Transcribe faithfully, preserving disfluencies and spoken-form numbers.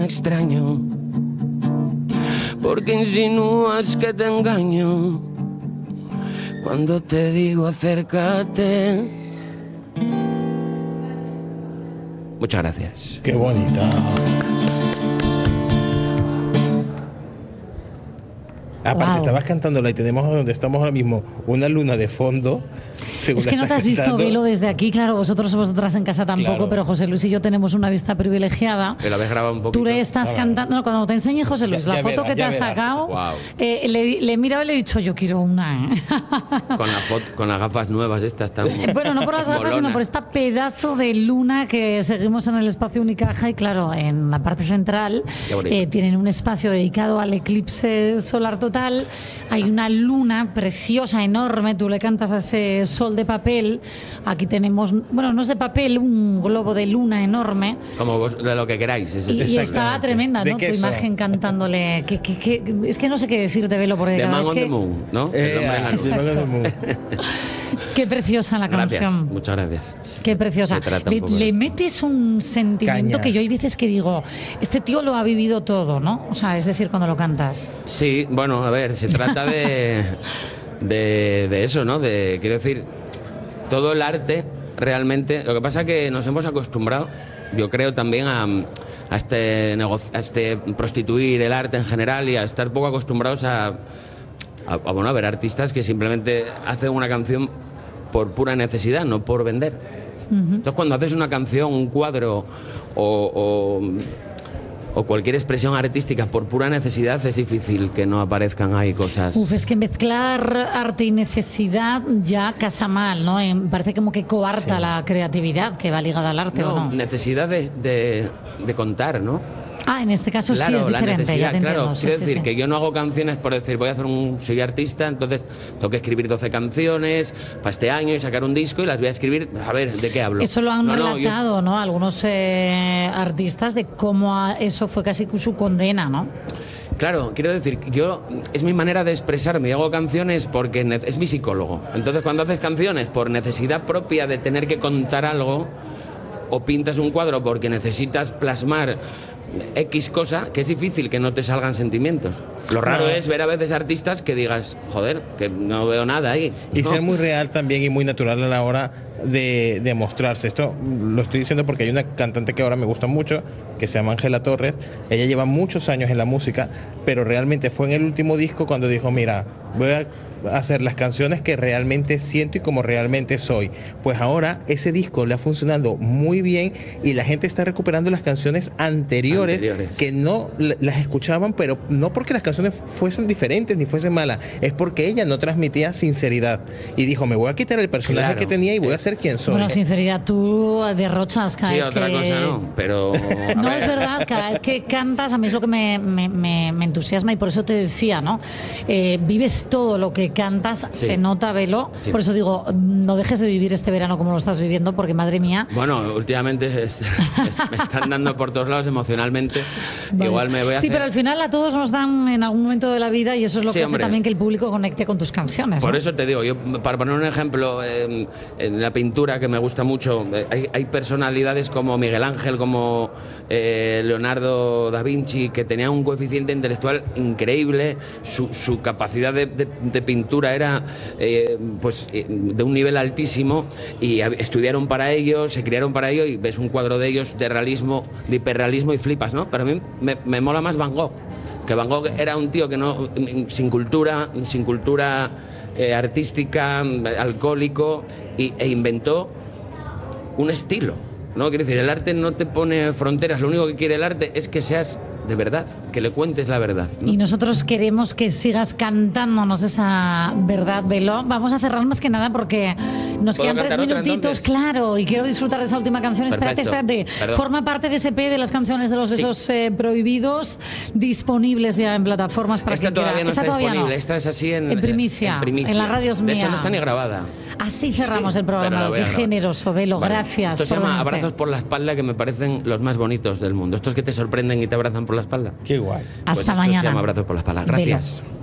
extraño, porque insinúas que te engaño cuando te digo acércate. Muchas gracias. Qué bonita. Aparte, wow. Estabas cantándola y tenemos donde estamos ahora mismo una luna de fondo. Es que no te has visto, Velo, desde aquí. Claro, vosotros vosotras en casa tampoco, claro. Pero José Luis y yo tenemos una vista privilegiada. Pero habéis grabado un poquito. Tú le estás ah, cantando. No, cuando te enseñe José Luis ya, ya la foto verás, que te has sacado, wow. eh, le, le he mirado y le he dicho, yo quiero una. ¿eh? Con, la foto, con las gafas nuevas estas tan. Bueno, no por las gafas, sino por esta pedazo de luna que seguimos en el espacio Unicaja. Y claro, en la parte central eh, tienen un espacio dedicado al eclipse solar total. Hay una luna preciosa, enorme. Tú le cantas a ese sol de papel. Aquí tenemos, bueno, no es de papel, un globo de luna enorme. Como vos, de lo que queráis. Es y, y está tremenda, ¿no? Tu imagen cantándole. Que, que, que, es que no sé qué decirte, Velo, porque The cada Man vez on que... the Moon, ¿no? Eh, Qué preciosa la gracias, canción. Muchas gracias. Qué preciosa. Le, le metes un sentimiento Caña. Que yo hay veces que digo, este tío lo ha vivido todo, ¿no? O sea, es decir, cuando lo cantas. Sí, bueno, a ver, se trata de, de, de eso, ¿no? De, quiero decir, todo el arte realmente. Lo que pasa es que nos hemos acostumbrado, yo creo, también a, a, este negocio, a este prostituir el arte en general y a estar poco acostumbrados a, a, a, bueno, a ver artistas que simplemente hacen una canción por pura necesidad, no por vender. Uh-huh. Entonces, cuando haces una canción, un cuadro o, o, o cualquier expresión artística por pura necesidad, es difícil que no aparezcan ahí cosas. Uf, es que mezclar arte y necesidad ya casa mal, ¿no? Parece como que coarta sí. La creatividad que va ligada al arte, no, ¿o no? Necesidad de, de, de contar, ¿no? Ah, en este caso claro, sí es diferente. La necesidad, ya te claro, sí, quiero sí, decir sí. que yo no hago canciones por decir voy a hacer un, soy artista, entonces tengo que escribir doce canciones para este año y sacar un disco y las voy a escribir, a ver, ¿de qué hablo? Eso lo han no, relatado, ¿no? Yo... ¿no? Algunos eh, artistas de cómo a, eso fue casi su condena, ¿no? Claro, quiero decir, yo es mi manera de expresarme, hago canciones porque es mi psicólogo. Entonces, cuando haces canciones por necesidad propia de tener que contar algo, o pintas un cuadro porque necesitas plasmar X cosa, que es difícil que no te salgan sentimientos. Lo raro no. es ver a veces artistas que digas, joder, que no veo nada ahí. Y ¿no? ser muy real también y muy natural a la hora de, de mostrarse. Esto lo estoy diciendo porque hay una cantante que ahora me gusta mucho, que se llama Ángela Torres. Ella lleva muchos años en la música, pero realmente fue en el último disco cuando dijo, mira, voy a hacer las canciones que realmente siento y como realmente soy. Pues ahora ese disco le ha funcionado muy bien y la gente está recuperando las canciones anteriores, anteriores. que no las escuchaban, pero no porque las canciones fuesen diferentes ni fuesen malas, es porque ella no transmitía sinceridad y dijo, me voy a quitar el personaje claro. que tenía y voy a ser quien soy. Bueno, sinceridad, tú derrochas cada sí, vez otra que... cosa no, pero... no, es verdad, cada vez que cantas, a mí es lo que me, me, me, me entusiasma y por eso te decía, ¿no? Eh, vives todo lo que cantas, sí. se nota, Velo. Sí. Por eso digo, no dejes de vivir este verano como lo estás viviendo, porque madre mía. Bueno, últimamente es, es, me están dando por todos lados emocionalmente. Vale. Igual me voy a Sí, hacer... pero al final a todos nos dan en algún momento de la vida y eso es lo sí, que hombre. hace también que el público conecte con tus canciones. Por ¿no? eso te digo, yo para poner un ejemplo, eh, en la pintura que me gusta mucho, eh, hay, hay personalidades como Miguel Ángel, como eh, Leonardo da Vinci, que tenían un coeficiente intelectual increíble, su, su capacidad de, de, de pintura era eh, pues eh, de un nivel altísimo y estudiaron para ello, se criaron para ello y ves un cuadro de ellos de realismo, de hiperrealismo y flipas, ¿no? Pero a mí me, me mola más Van Gogh, que Van Gogh era un tío que no, sin cultura, sin cultura eh, artística, alcohólico, y, e inventó un estilo, ¿no? Quiero decir, el arte no te pone fronteras, lo único que quiere el arte es que seas de verdad, que le cuentes la verdad, ¿no? Y nosotros queremos que sigas cantándonos esa verdad, Velo. Vamos a cerrar más que nada porque nos quedan tres minutitos, claro, y quiero disfrutar de esa última canción. Perfecto. Espérate, espérate. Perdón. Forma parte de ese P de las canciones de los besos sí. eh, prohibidos, disponibles ya en plataformas para esta quien todavía quiera. no esta está todavía disponible, no. esta es así en, en, primicia, en primicia, en la radio es mía. De hecho no está ni grabada. Así cerramos sí, el programa. Qué generoso, Velo. Vale. Gracias. Esto se llama venirte. Abrazos por la espalda, que me parecen los más bonitos del mundo. Estos que te sorprenden y te abrazan por la espalda. Qué guay. Hasta pues mañana. Se llama Abrazos por la espalda. Gracias. Velo.